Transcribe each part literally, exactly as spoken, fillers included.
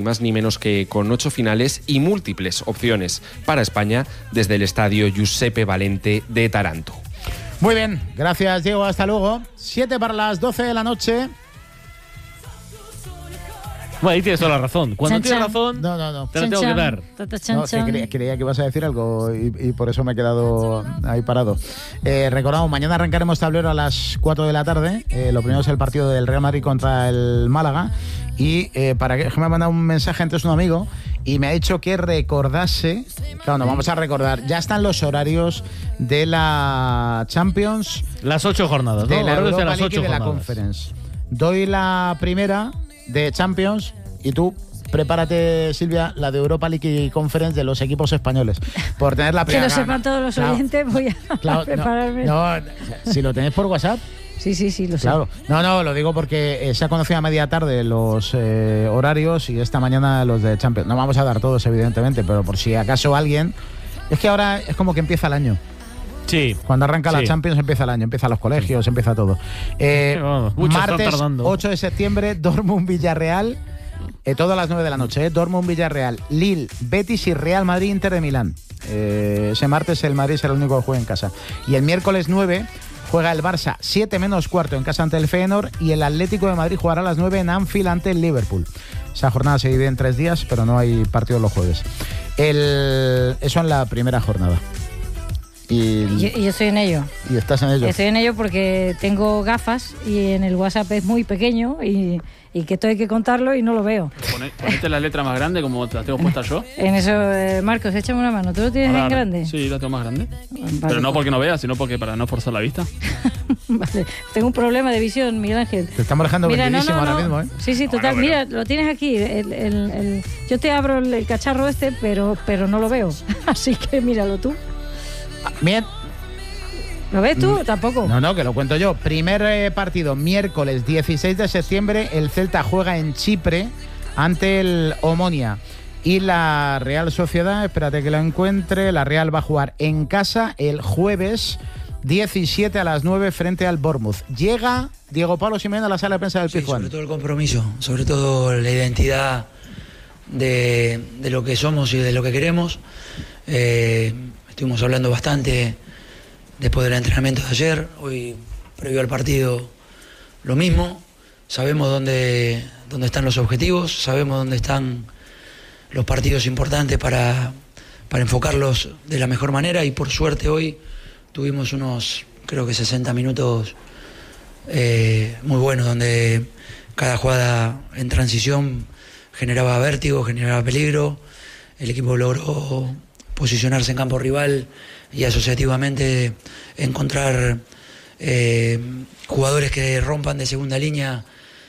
más ni menos que con ocho finales y múltiples opciones para España desde el estadio Giuseppe Valente de Taranto. Muy bien, gracias Diego, hasta luego. siete para las doce de la noche. Bueno, ahí tienes toda la razón. Cuando Chan, tienes chan. razón, No, no, no. te la tengo que dar. No, que creía, creía que ibas a decir algo y, y por eso me he quedado ahí parado. Eh, recordamos, mañana arrancaremos tablero a las cuatro de la tarde. Eh, lo primero es el partido del Real Madrid contra el Málaga. Y eh, para que me ha mandado un mensaje antes un amigo y me ha dicho que recordase, claro, nos vamos a recordar, ya están los horarios de la Champions. Las ocho jornadas, ¿no? De la Horarios Europa de las League ocho y de la jornadas. Conference. Doy la primera de Champions y tú prepárate, Silvia, la de Europa League y Conference de los equipos españoles. Por tener la Que primera. lo sepan todos los Claro, oyentes, voy a claro, prepararme. No, no, si lo tenéis por WhatsApp. Sí, sí, sí, lo sé. Claro. No, no, lo digo porque eh, se ha conocido a media tarde los eh, horarios y esta mañana los de Champions. No vamos a dar todos, evidentemente, pero por si acaso alguien. Es que ahora es como que empieza el año. Sí. Cuando arranca sí. la Champions empieza el año, empiezan los colegios, empieza todo. Eh, Vamos, muchos están martes tardando. ocho de septiembre, Dortmund-Villarreal. Eh, todo a las nueve de la noche. Eh, Dortmund-Villarreal, Lille, Betis y Real Madrid-Inter de Milán. Eh, ese martes el Madrid será el único que juega en casa. Y el miércoles nueve juega el Barça siete menos cuarto en casa ante el Feyenoord y el Atlético de Madrid jugará a las nueve en Anfield ante el Liverpool. Esa jornada se divide en tres días, pero no hay partido los jueves. El, eso en la primera jornada. Y, Yo, yo estoy en ello. y estás en ello. Estoy en ello porque tengo gafas y en el WhatsApp es muy pequeño y, y que esto hay que contarlo y no lo veo. Pone- Ponete la letra más grande como te las tengo puestas yo. En eso, eh, Marcos, échame una mano. ¿Tú lo tienes Ahora, en grande? Sí, la tengo más grande. Vale, Pero no pues. porque no veas, sino porque para no forzar la vista. Vale. Tengo un problema de visión, Miguel Ángel. Te estamos dejando Mira, no, vendidísimo no, ahora no. mismo, ¿eh? Sí, sí, total. Bueno, Mira, lo tienes aquí. El, el- el- yo te abro el, el cacharro este, pero, pero no lo veo. Así que míralo tú. Bien. ¿Lo ves tú? Tampoco. No, no, que lo cuento yo. Primer eh, partido, miércoles dieciséis de septiembre, el Celta juega en Chipre ante el Omonia. Y la Real Sociedad, espérate que lo encuentre, la Real va a jugar en casa el jueves diecisiete a las nueve frente al Bournemouth. Llega Diego Pablo Simeone a la sala de prensa del Sí, Pizjuán. sobre todo el compromiso, sobre todo la identidad de, de lo que somos y de lo que queremos. Eh, estuvimos hablando bastante después del entrenamiento de ayer, hoy previo al partido lo mismo. Sabemos dónde, dónde están los objetivos, sabemos dónde están los partidos importantes para, para enfocarlos de la mejor manera y por suerte hoy tuvimos unos, creo que sesenta minutos eh, muy buenos donde cada jugada en transición generaba vértigo, generaba peligro, el equipo logró posicionarse en campo rival y asociativamente encontrar eh, jugadores que rompan de segunda línea,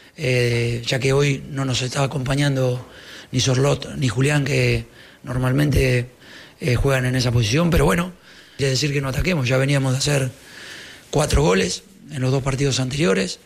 eh, ya que hoy no nos está acompañando ni Sorlot ni Julián, que normalmente eh, juegan en esa posición, pero bueno, quiere decir que no ataquemos, ya veníamos de hacer cuatro goles en los dos partidos anteriores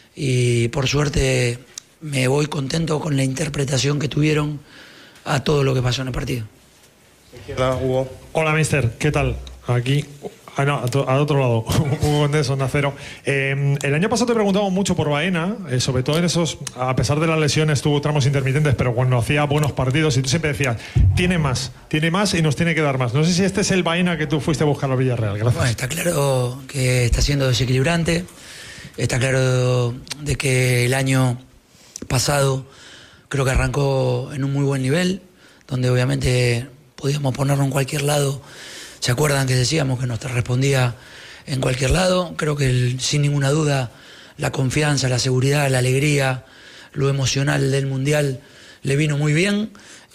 y por suerte me voy contento con la interpretación que tuvieron a todo lo que pasó en el partido. Hola, Hugo. Hola, mister. ¿Qué tal? Aquí. Ah, no, al otro lado. Hugo Condés, Onda Cero. Eh, el año pasado te preguntamos mucho por Baena, eh, sobre todo en esos, a pesar de las lesiones, tuvo tramos intermitentes, pero cuando hacía buenos partidos, y tú siempre decías, tiene más, tiene más y nos tiene que dar más. No sé si este es el Baena que tú fuiste a buscar al Villarreal. Gracias. Bueno, está claro que está siendo desequilibrante, está claro de que el año pasado creo que arrancó en un muy buen nivel, donde obviamente podíamos ponerlo en cualquier lado. ¿Se acuerdan que decíamos que nos respondía en cualquier lado? Creo que el, sin ninguna duda la confianza, la seguridad, la alegría, lo emocional del Mundial le vino muy bien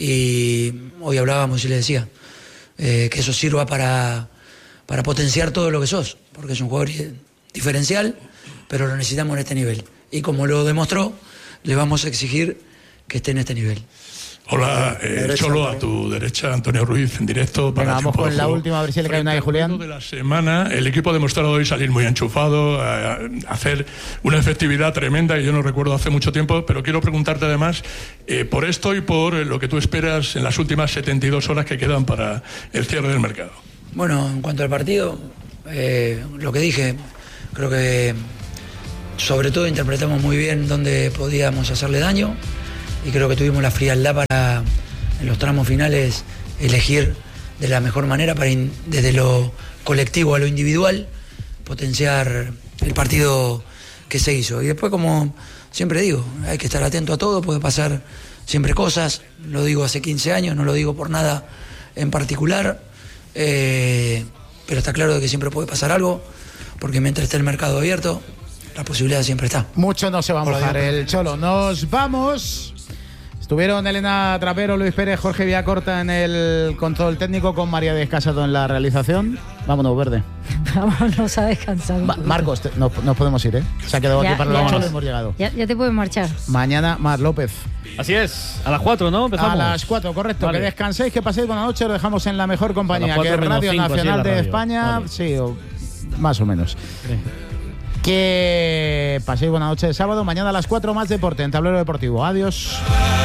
y hoy hablábamos y le decía eh, que eso sirva para, para potenciar todo lo que sos, porque es un jugador diferencial, pero lo necesitamos en este nivel. Y como lo demostró, le vamos a exigir que esté en este nivel. Hola, eh, Cholo, a tu derecha, Antonio Ruiz, en directo. Para Venga, vamos Tiempo de con la Juego. última, a ver si le cae una de Julián. De la semana, el equipo ha demostrado hoy salir muy enchufado, a, a hacer una efectividad tremenda, que yo no recuerdo hace mucho tiempo, pero quiero preguntarte además eh, por esto y por lo que tú esperas en las últimas setenta y dos horas que quedan para el cierre del mercado. Bueno, en cuanto al partido, eh, lo que dije, creo que sobre todo interpretamos muy bien dónde podíamos hacerle daño. y creo que tuvimos la frialdad para en los tramos finales elegir de la mejor manera para in, desde lo colectivo a lo individual potenciar el partido que se hizo. Y después, como siempre digo, hay que estar atento a todo, puede pasar siempre cosas, lo digo hace quince años, no lo digo por nada en particular, eh, pero está claro de que siempre puede pasar algo, porque mientras esté el mercado abierto, la posibilidad siempre está. Mucho no se va a mojar el Cholo. Nos vamos. Estuvieron Elena Trapero, Luis Pérez, Jorge Villacorta en el control técnico, con María Díaz Casado en la realización. Vámonos, Verde. Vámonos a descansar. Ma Marcos, te, nos, nos podemos ir, ¿eh? Se ha quedado ya, aquí para ya, el Cholo y hemos llegado. Ya, ya te puedes marchar. Mañana, Mar López. Así es, a las cuatro, ¿no? Empezamos. A las cuatro, correcto. Vale. Que descanséis, que paséis buena noche. Lo dejamos en la mejor compañía, que es Radio cinco, Nacional de radio. España. Vale. Sí, o más o menos. Sí. Que paséis buena noche de sábado. Mañana a las cuatro más deporte en Tablero Deportivo. Adiós.